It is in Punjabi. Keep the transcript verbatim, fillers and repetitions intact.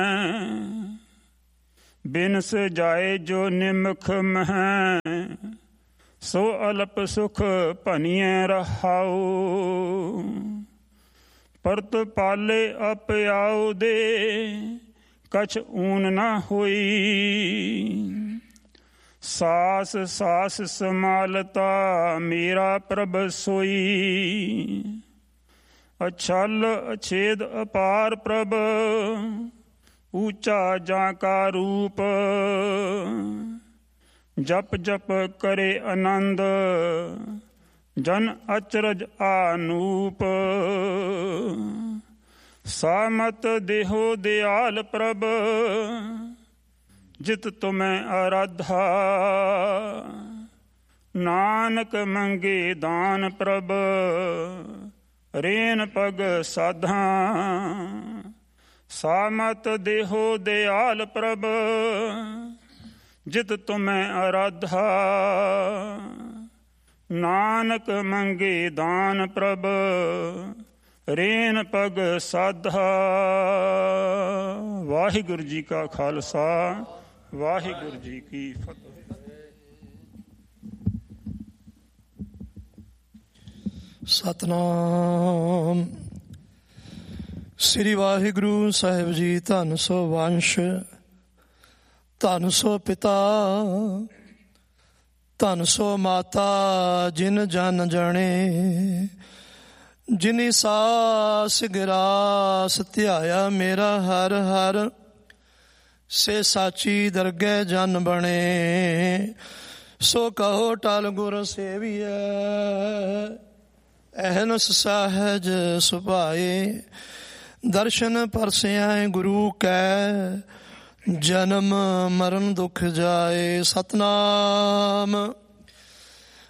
ਬਿਨਸ ਜਾਏ ਜੋ ਨਿਮਖ ਮਹਿ, ਸੋ ਅਲਪ ਸੁਖ ਭਨੀਐ ਰਹਾਉ। ਪਰਤ ਪਾਲੇ ਅਪਿਆਉ ਦੇ, ਕਛ ਊਨ ਨਾ ਹੋਈ। ਸਾਸ ਸਾਸ ਸਮਾਲਤਾ, ਮੇਰਾ ਪ੍ਰਭ ਸੋਈ। ਅਛਲ ਅਛੇਦ ਅਪਾਰ ਪ੍ਰਭ, ਊਚਾ ਜਾਂ ਕਾ ਰੂਪ। ਜਪ ਜਪ ਕਰੇ ਆਨੰਦ, ਜਨ ਅਚਰਜ ਆਨੂਪ। ਸਾਮਤ ਦੇਹੋ ਦਿਆਲ ਪ੍ਰਭ, ਜਿਤ ਤੁਮੈ ਅਰਾਧਾ। ਨਾਨਕ ਮੰਗੇ ਦਾਨ ਪ੍ਰਭ, ਰੇਨ ਪਗ ਸਾਧਾ। ਸਾਮਤ ਦੇਹੋ ਦਿਆਲ ਪ੍ਰਭ, ਜਿਤ ਤੁਮੈ ਅਰਾਧਾ। ਨਾਨਕ ਮੰਗੇ ਦਾਨ ਪ੍ਰਭ, ਰੇਨ ਪਗ ਸਾਧਾ। ਵਾਹਿਗੁਰੂ ਜੀ ਕਾ ਖਾਲਸਾ, ਵਾਹਿਗੁਰੂ ਜੀ ਕੀ ਫਤਿਹ। ਸਤਨਾਮ ਸ੍ਰੀ ਵਾਹਿਗੁਰੂ ਸਾਹਿਬ ਜੀ। ਧੰਨ ਸੋ ਵੰਸ਼, ਧੰਨ ਸੋ ਪਿਤਾ, ਧੰਨ ਸੋ ਮਾਤਾ, ਜਿਨ ਜਨ ਜਣੇ। ਜਿਨੀ ਸਾਸ ਗਿਰਾਸ ਧਿਆਇਆ ਮੇਰਾ ਹਰ ਹਰ, ਸੇ ਸਾਚੀ ਦਰਗਹਿ ਜਨ ਬਣੇ। ਸੋ ਕਹੋ ਟਲ ਗੁਰ ਸੇਵੀਐ, ਅਹਨਸ ਸਾਹਜ ਸੁਭਾਏ। ਦਰਸ਼ਨ ਪਰਸਿਆ ਗੁਰੂ ਕੈ, ਜਨਮ ਮਰਨ ਦੁਖ ਜਾਏ। ਸਤਨਾਮ